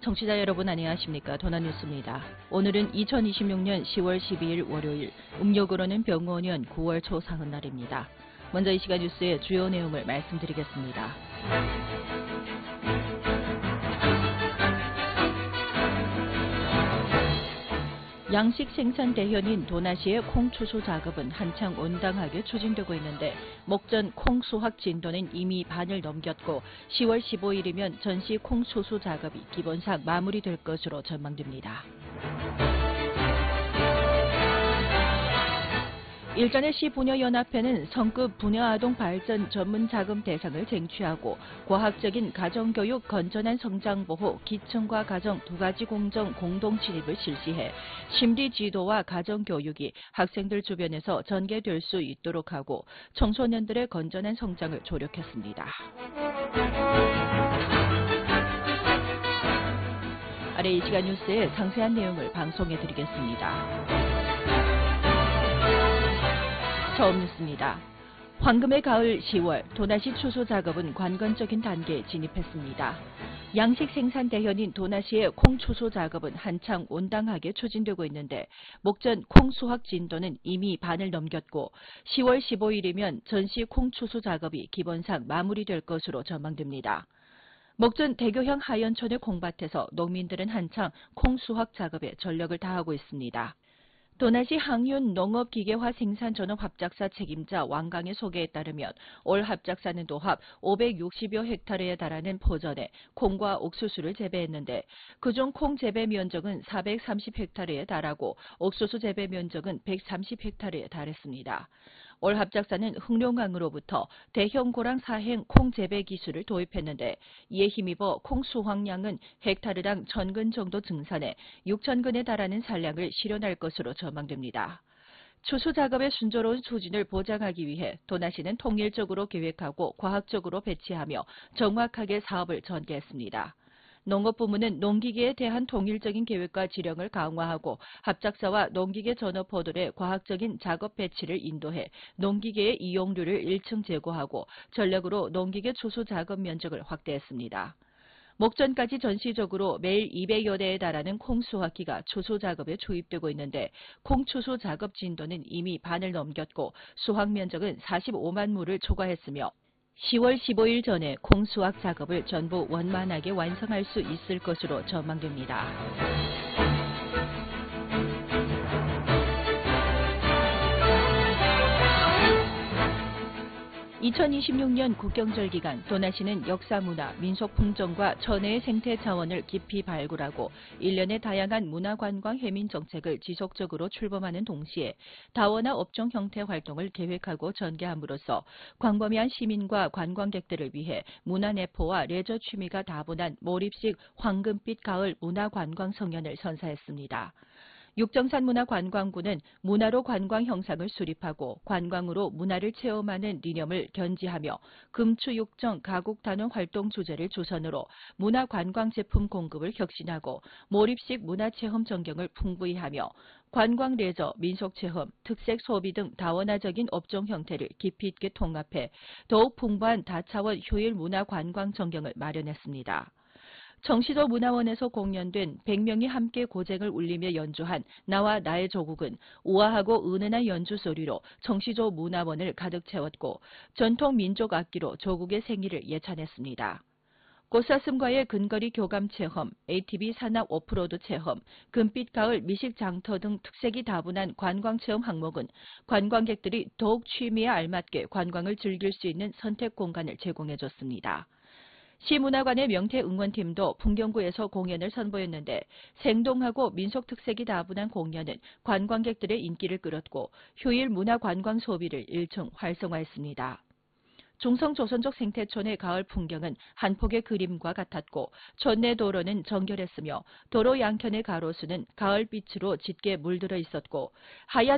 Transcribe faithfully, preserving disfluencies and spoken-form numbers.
청취자 여러분 안녕하십니까. 도나뉴스입니다. 오늘은 이천이십육 년 시월 십이일 월요일, 음력으로는 병원년 구월 초 사흔날입니다. 먼저 이 시간 뉴스의 주요 내용을 말씀드리겠습니다. 양식 생산 대현인 도나시의 콩 추수 작업은 한창 온당하게 추진되고 있는데 목전 콩 수확 진도는 이미 반을 넘겼고 시월 십오일이면 전시 콩 추수 작업이 기본상 마무리될 것으로 전망됩니다. 일전에 시부녀연합회는 성급 부녀아동 발전 전문 자금 대상을 쟁취하고 과학적인 가정교육 건전한 성장보호 기층과 가정 두 가지 공정 공동 진입을 실시해 심리 지도와 가정교육이 학생들 주변에서 전개될 수 있도록 하고 청소년들의 건전한 성장을 조력했습니다. 아래 이 시간 뉴스의 상세한 내용을 방송해드리겠습니다. 처음 뉴스입니다. 황금의 가을 시월, 도나시 추수 작업은 관건적인 단계에 진입했습니다. 양식 생산 대현인 도나시의 콩 추수 작업은 한창 온당하게 추진되고 있는데 목전 콩 수확 진도는 이미 반을 넘겼고 시월 십오일이면 전시 콩 추수 작업이 기본상 마무리될 것으로 전망됩니다. 목전 대교형 하연촌의 콩밭에서 농민들은 한창 콩 수확 작업에 전력을 다하고 있습니다. 도나시 항윤 농업기계화 생산전업 합작사 책임자 왕강의 소개에 따르면 올 합작사는 도합 오백육십여 헥타르에 달하는 포전에 콩과 옥수수를 재배했는데 그중 콩 재배 면적은 사백삼십 헥타르에 달하고 옥수수 재배 면적은 백삼십 헥타르에 달했습니다. 올 합작사는 흑룡강으로부터 대형 고랑 사행 콩 재배 기술을 도입했는데 이에 힘입어 콩 수확량은 헥타르당 천 근 정도 증산해 육천 근에 달하는 산량을 실현할 것으로 전망됩니다. 추수 작업의 순조로운 추진을 보장하기 위해 도나시는 통일적으로 계획하고 과학적으로 배치하며 정확하게 사업을 전개했습니다. 농업부문은 농기계에 대한 통일적인 계획과 지령을 강화하고 합작사와 농기계 전업포들의 과학적인 작업 배치를 인도해 농기계의 이용률을 일층 제고하고 전력으로 농기계 추수 작업 면적을 확대했습니다. 목전까지 전시적으로 매일 이백여 대에 달하는 콩 수확기가 추수 작업에 투입되고 있는데 콩 추수 작업 진도는 이미 반을 넘겼고 수확 면적은 사십오만 무를 초과했으며 시월 십오일 전에 콩 수확 작업을 전부 원만하게 완성할 수 있을 것으로 전망됩니다. 이천이십육 년 국경절 기간 도나시는 역사문화, 민속풍정과 천혜의 생태 자원을 깊이 발굴하고 일련의 다양한 문화관광 해민 정책을 지속적으로 출범하는 동시에 다원화 업종 형태 활동을 계획하고 전개함으로써 광범위한 시민과 관광객들을 위해 문화내포와 레저 취미가 다분한 몰입식 황금빛 가을 문화관광 성연을 선사했습니다. 육정산문화관광구는 문화로 관광 형상을 수립하고 관광으로 문화를 체험하는 리념을 견지하며 금추육정 가국단원 활동 주제를 주선으로 문화관광 제품 공급을 혁신하고 몰입식 문화체험 전경을 풍부히 하며 관광 레저, 민속체험, 특색 소비 등 다원화적인 업종 형태를 깊이 있게 통합해 더욱 풍부한 다차원 효율 문화관광 전경을 마련했습니다. 청시조 문화원에서 공연된 백 명이 함께 고쟁을 울리며 연주한 나와 나의 조국은 우아하고 은은한 연주 소리로 청시조 문화원을 가득 채웠고 전통 민족 악기로 조국의 생일을 예찬했습니다. 꽃사슴과의 근거리 교감 체험, 에이티비 산악 오프로드 체험, 금빛 가을 미식 장터 등 특색이 다분한 관광 체험 항목은 관광객들이 더욱 취미에 알맞게 관광을 즐길 수 있는 선택 공간을 제공해줬습니다. 시문화관의 명태 응원팀도 풍경구에서 공연을 선보였는데 생동하고 민속 특색이 다분한 공연은 관광객들의 인기를 끌었고 휴일 문화관광 소비를 일층 활성화했습니다. 중성조선족 생태촌의 가을 풍경은 한 폭의 그림과 같았고 촌내 도로는 정결했으며 도로 양편의 가로수는 가을빛으로 짙게 물들어 있었고 하얀